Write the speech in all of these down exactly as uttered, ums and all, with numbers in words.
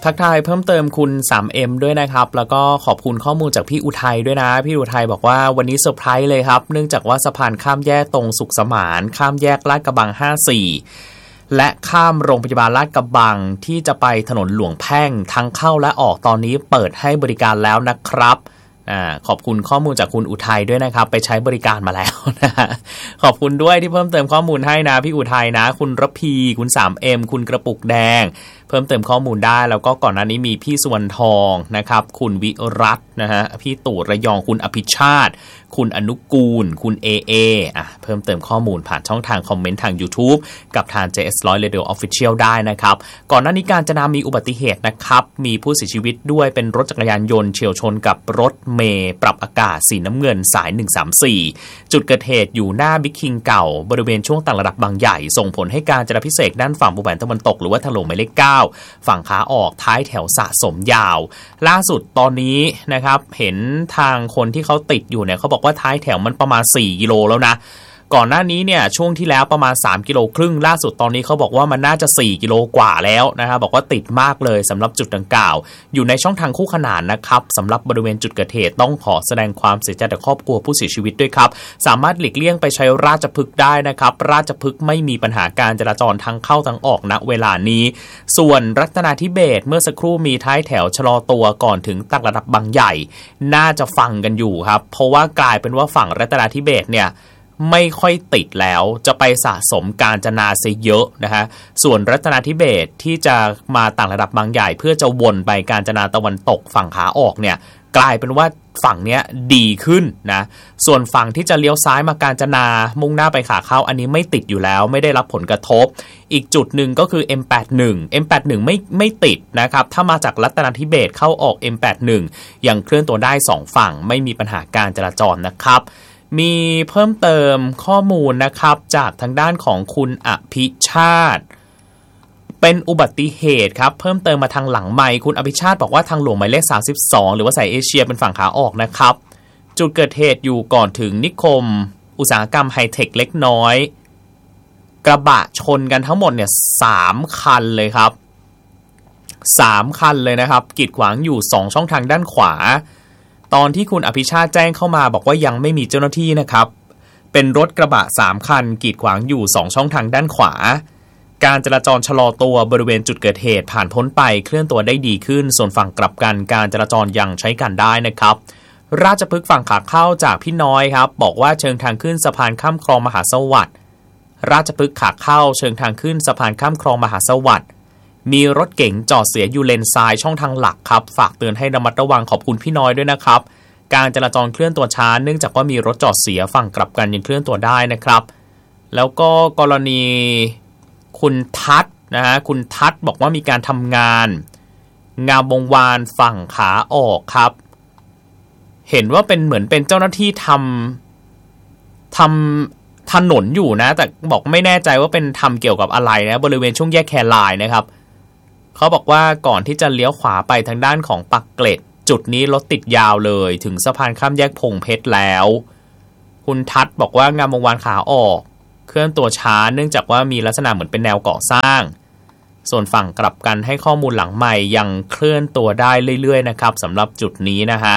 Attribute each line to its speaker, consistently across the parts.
Speaker 1: ทักทายเพิ่มเติมคุณ ทรี เอ็ม ด้วยนะครับแล้วก็ขอบคุณข้อมูลจากพี่อุทัยด้วยนะพี่อุทัยบอกว่าวันนี้เซอร์ไพรส์เลยครับเนื่องจากว่าสะพานข้ามแยกตรงสุขสมานข้ามแยกลาดกระบังห้าสิบสี่และข้ามโรงพยาบาลลาดกระบังที่จะไปถนนหลวงแพ่งทั้งเข้าและออกตอนนี้เปิดให้บริการแล้วนะครับอ่าขอบคุณข้อมูลจากคุณอุทัยด้วยนะครับไปใช้บริการมาแล้วนะขอบคุณด้วยที่เพิ่มเติมข้อมูลให้นะพี่อุทัยนะคุณระพีคุณ ทรี เอ็ม คุณกระปุกแดงเพิ่มเติมข้อมูลได้แล้วก็ก่อนหน้านี้มีพี่สุวรรณทองนะครับคุณวิรัตน์นะฮะพี่ตู่ระยองคุณอภิชาติคุณอนุกูลคุณเอเออ่ะเพิ่มเติมข้อมูลผ่านช่องทางคอมเมนต์ทาง YouTube กับทาง เจ เอส หนึ่งศูนย์ Radio Official ได้นะครับก่อนหน้านี้กาญจนามีอุบัติเหตุนะครับมีผู้เสียชีวิตด้วยเป็นรถจักรยานยนต์เฉี่ยวชนกับรถเมล์ปรับอากาศสีน้ำเงินสายหนึ่งสามสี่จุดเกิดเหตุอยู่หน้าบิ๊กคิงเก่าบริเวณช่วงต่างระดับบางใหญ่ส่งผลให้การจราพิเศษด้านฝั่งภูแผนตะวันตกหรือว่าถนนหมายเลขเก้าฝั่งขาออกท้ายแถวสะสมยาวล่าสุดตอนนี้นะครับเห็นทางคนที่เขาติดอยู่เนี่ยเขาบอกว่าท้ายแถวมันประมาณสี่กิโลแล้วนะก่อนหน้านี้เนี่ยช่วงที่แล้วประมาณสามกิโลครึ่งล่าสุดตอนนี้เขาบอกว่ามันน่าจะสี่กิโลกว่าแล้วนะครับบอกว่าติดมากเลยสำหรับจุดดังกล่าวอยู่ในช่องทางคู่ขนานนะครับสำหรับบริเวณจุดเกิดเหตุต้องขอแสดงความเสียใจต่อครอบครัวผู้เสียชีวิตด้วยครับสามารถหลีกเลี่ยงไปใช้ราชพฤกษ์ได้นะครับราชพฤกษ์ไม่มีปัญหาการจราจรทั้งเข้าทั้งออกณเวลานี้ส่วนรัตนาธิเบศรเมื่อสักครู่มีท้ายแถวชะลอตัวก่อนถึงต่างระดับบางใหญ่น่าจะฟังกันอยู่ครับเพราะว่ากลายเป็นว่าฝั่งรัตนาธิเบศรเนี่ยไม่ค่อยติดแล้วจะไปสะสมกาญจนาซะเยอะนะฮะส่วนรัตนาธิเบศรที่จะมาต่างระดับบางใหญ่เพื่อจะวนไปกาญจนาตะวันตกฝั่งขาออกเนี่ยกลายเป็นว่าฝั่งเนี้ยดีขึ้นนะส่วนฝั่งที่จะเลี้ยวซ้ายมากาญจนามุ่งหน้าไปขาเข้าอันนี้ไม่ติดอยู่แล้วไม่ได้รับผลกระทบอีกจุดหนึ่งก็คือ เอ็ม แปดสิบเอ็ด เอ็ม แปดสิบเอ็ด ไม่ไม่ติดนะครับถ้ามาจากรัตนาธิเบศรเข้าออก เอ็ม แปดสิบเอ็ด ยังเคลื่อนตัวได้สองฝั่งไม่มีปัญหาการจราจรนะครับมีเพิ่มเติมข้อมูลนะครับจากทางด้านของคุณอภิชาติเป็นอุบัติเหตุครับเพิ่มเติมมาทางหลังไมค์คุณอภิชาติบอกว่าทางหลวงหมายเลขสามสิบสองหรือว่าสายเอเชียเป็นฝั่งขาออกนะครับจุดเกิดเหตุอยู่ก่อนถึงนิคมอุตสาหกรรมไฮเทคเล็กน้อยกระบะชนกันทั้งหมดเนี่ยสามคันเลยครับสามคันเลยนะครับกีดขวางอยู่สองช่องทางด้านขวาตอนที่คุณอภิชาติแจ้งเข้ามาบอกว่ายังไม่มีเจ้าหน้าที่นะครับเป็นรถกระบะสามคันกีดขวางอยู่สองช่องทางด้านขวาการจราจรชะลอตัวบริเวณจุดเกิดเหตุผ่านพ้นไปเคลื่อนตัวได้ดีขึ้นส่วนฝั่งกลับกันการจราจรยังใช้การได้นะครับราชพฤกษ์ฝั่งขาเข้าจากพี่น้อยครับบอกว่าเชิงทางขึ้นสะพานข้ามคลองมหาสวัสดิ์ราชพฤกษ์ขาเข้าเชิงทางขึ้นสะพานข้ามคลองมหาสวัสดิ์มีรถเก๋งจอดเสียอยู่เลนซ้ายช่องทางหลักครับฝากเตือนให้ระมัดระวังขอบคุณพี่น้อยด้วยนะครับการจราจรเคลื่อนตัวช้าเนื่องจากว่ามีรถจอดเสียฝั่งกลับกันยังเคลื่อนตัวได้นะครับแล้วก็กรณีคุณทัศน์นะฮะคุณทัศน์บอกว่ามีการทำงานงามวงวานฝั่งขาออกครับเห็นว่าเป็นเหมือนเป็นเจ้าหน้าที่ทำทำถนนอยู่นะแต่บอกไม่แน่ใจว่าเป็นทำเกี่ยวกับอะไรนะบริเวณช่วงแยกแคไลน์นะครับเขาบอกว่าก่อนที่จะเลี้ยวขวาไปทางด้านของปักเกร็ดจุดนี้รถติดยาวเลยถึงสะพานข้ามแยกพงเพชรแล้วคุณทัศน์บอกว่างามวงวานขาออกเคลื่อนตัวช้าเนื่องจากว่ามีลักษณะเหมือนเป็นแนวก่อสร้างส่วนฝั่งกลับกันให้ข้อมูลหลังใหม่ยังเคลื่อนตัวได้เรื่อยๆนะครับสำหรับจุดนี้นะฮะ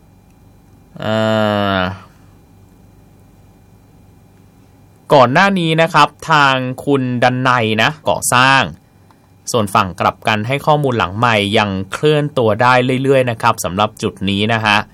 Speaker 1: ก่อนหน้านี้นะครับทางคุณดันไนนะก่อสร้างส่วนฝั่งกลับกันให้ข้อมูลหลังใหม่ยังเคลื่อนตัวได้เรื่อยๆนะครับสำหรับจุดนี้นะฮะ